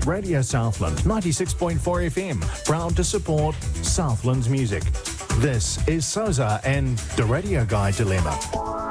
Radio Southland 96.4 FM, proud to support Southland's music. This is Soza and the Radio Guide Dilemma.